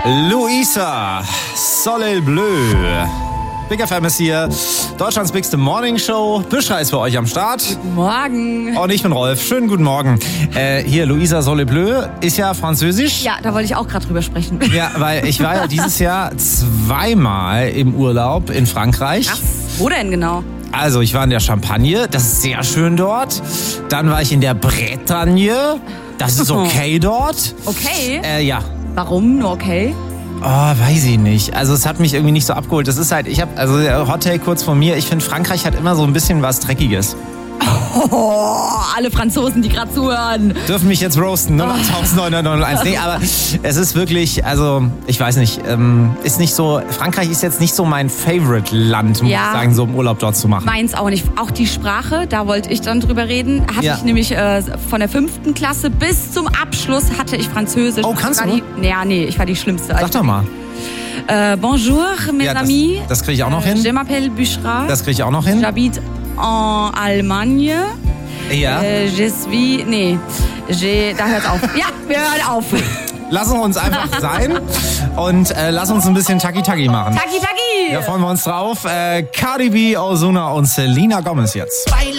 Luisa, Soleil Bleu. Big FM ist hier, Deutschlands bigste Morning Show. Büschra ist für euch am Start. Guten Morgen. Und ich bin Rolf. Schönen guten Morgen. Hier, Luisa, Soleil Bleu ist ja französisch. Ja, da wollte ich auch gerade drüber sprechen. Ja, weil ich war ja dieses Jahr zweimal im Urlaub in Frankreich. Krass. Wo denn genau? Also, ich war in der Champagne, das ist sehr schön dort. Dann war ich in der Bretagne, das ist okay dort. Okay. Ja. Warum? Nur okay? Oh, weiß ich nicht. Also es hat mich irgendwie nicht so abgeholt. Das ist halt, der Hot Take kurz von mir, ich finde Frankreich hat immer so ein bisschen was Dreckiges. Oh, alle Franzosen, die gerade zuhören. Dürfen mich jetzt roasten, 08901. Nee, aber es ist wirklich, also ich weiß nicht, ist nicht so, Frankreich ist jetzt nicht so mein Favorite-Land, muss ich sagen, so im Urlaub dort zu machen. Meins auch nicht. Auch die Sprache, da wollte ich dann drüber reden. Hatte ich nämlich von der 5. Klasse bis zum Abschluss hatte ich Französisch. Oh, kannst du? Nee, ich war die Schlimmste. Sag doch mal. Bonjour, mes amis. Das kriege ich auch noch hin. Je m'appelle Büschra. Das kriege ich auch noch hin. J'habite en Allemagne. Ja. Je suis... Nee, da hört's auf. Ja, wir hören auf. Lassen wir uns einfach sein und lass uns ein bisschen Taki-Taki machen. Taki-Taki! Da freuen wir uns drauf. Cardi B, Ozuna und Selena Gomez jetzt.